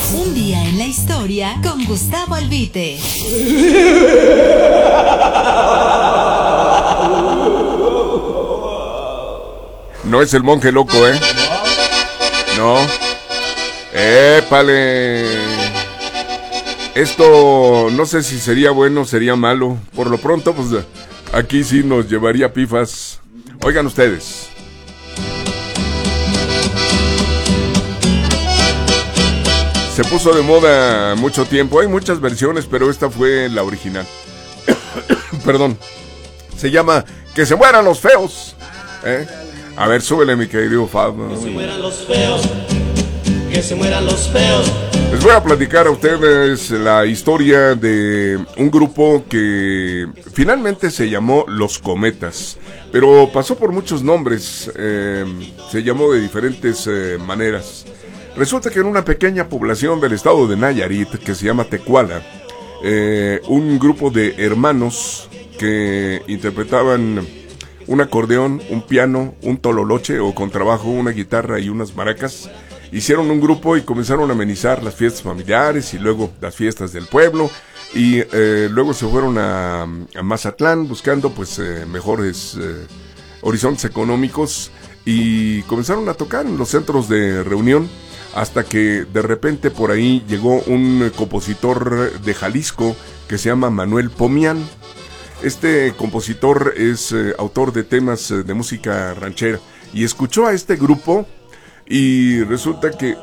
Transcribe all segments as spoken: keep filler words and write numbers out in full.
Un día en la historia con Gustavo Albite. No es el monje loco, ¿eh? No. ¡Épale! Esto no sé si sería bueno o sería malo. Por lo pronto, pues aquí sí nos llevaría pifas. Oigan ustedes. Se puso de moda mucho tiempo. Hay muchas versiones, pero esta fue la original. Perdón. Se llama Que se mueran los feos. ¿Eh? A ver, súbele, mi querido Fab. Que se mueran los feos. Que se mueran los feos. Les voy a platicar a ustedes la historia de un grupo que finalmente se llamó Los Cometas, pero pasó por muchos nombres, eh, se llamó de diferentes eh, maneras. Resulta que en una pequeña población del estado de Nayarit, que se llama Tecuala, eh, un grupo de hermanos que interpretaban un acordeón, un piano, un tololoche o contrabajo, una guitarra y unas maracas, hicieron un grupo y comenzaron a amenizar las fiestas familiares y luego las fiestas del pueblo y eh, luego se fueron a, a Mazatlán buscando pues eh, mejores eh, horizontes económicos y comenzaron a tocar en los centros de reunión hasta que de repente por ahí llegó un compositor de Jalisco que se llama Manuel Pomián. Este compositor es eh, autor de temas eh, de música ranchera y escuchó a este grupo y resulta que,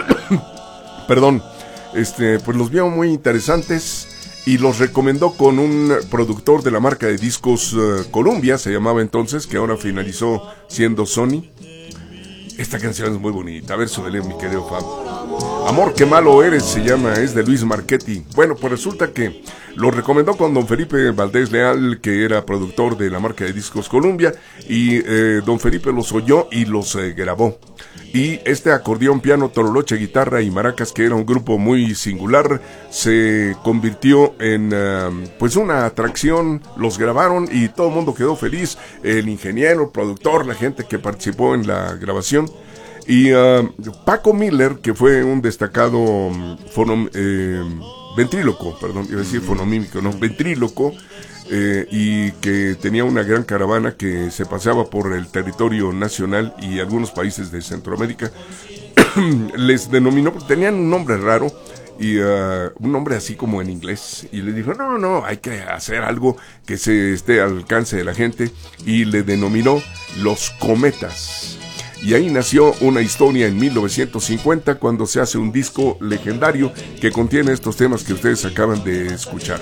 perdón, este, pues los vio muy interesantes y los recomendó con un productor de la marca de discos uh, Columbia, se llamaba entonces, que ahora finalizó siendo Sony. Esta canción es muy bonita, a ver, súbele, mi querido Fab. Amor, qué malo eres, se llama, es de Luis Marchetti. Bueno, pues resulta que lo recomendó con don Felipe Valdés Leal, que era productor de la marca de discos Columbia, y eh, don Felipe los oyó y los eh, grabó. Y este acordeón, piano, tololoche, guitarra y maracas, que era un grupo muy singular, se convirtió en uh, pues una atracción. Los grabaron y todo el mundo quedó feliz, el ingeniero, el productor, la gente que participó en la grabación. Y uh, Paco Miller, que fue un destacado um, fonom, eh, ventríloco, perdón, iba a decir fonomímico, no, ventríloco, eh, y que tenía una gran caravana que se paseaba por el territorio nacional y algunos países de Centroamérica, les denominó, tenían un nombre raro, y uh, un nombre así como en inglés, y le dijo, no, no, hay que hacer algo que se esté al alcance de la gente, y le denominó Los Cometas. Y ahí nació una historia en mil novecientos cincuenta cuando se hace un disco legendario que contiene estos temas que ustedes acaban de escuchar.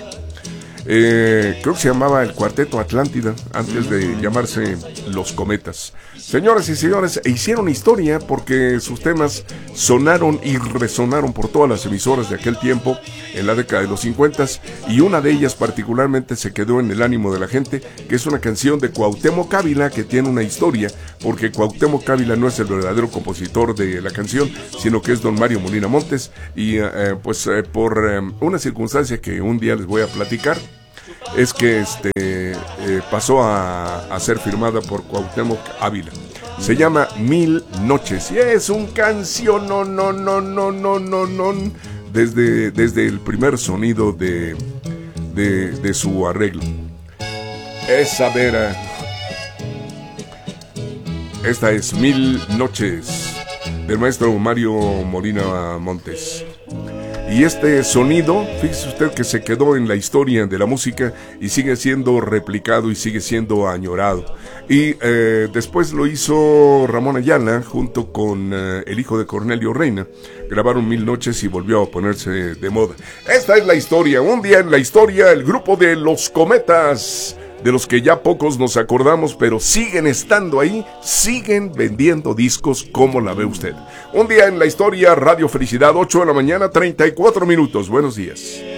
Eh, creo que se llamaba el Cuarteto Atlántida antes de llamarse Los Cometas. Señoras y señores, e hicieron historia porque sus temas sonaron y resonaron por todas las emisoras de aquel tiempo en la década de los cincuenta, y una de ellas particularmente se quedó en el ánimo de la gente, que es una canción de Cuauhtémoc Ávila que tiene una historia, porque Cuauhtémoc Ávila no es el verdadero compositor de la canción, sino que es don Mario Molina Montes, y eh, pues eh, por eh, una circunstancia que un día les voy a platicar, es que este eh, pasó a, a ser firmada por Cuauhtémoc Ávila. Se llama Mil Noches y es un canción no no no no no no no desde desde el primer sonido de de, de su arreglo. Esa vera. Esta es Mil Noches del maestro Mario Molina Montes. Y este sonido, fíjese usted que se quedó en la historia de la música y sigue siendo replicado y sigue siendo añorado. Y eh, después lo hizo Ramón Ayala junto con eh, el hijo de Cornelio Reina. Grabaron Mil Noches y volvió a ponerse de moda. Esta es la historia. Un día en la historia, el grupo de Los Cometas, de los que ya pocos nos acordamos, pero siguen estando ahí, siguen vendiendo discos. ¿Cómo la ve usted? Un día en la historia, Radio Felicidad, ocho de la mañana, treinta y cuatro minutos. Buenos días.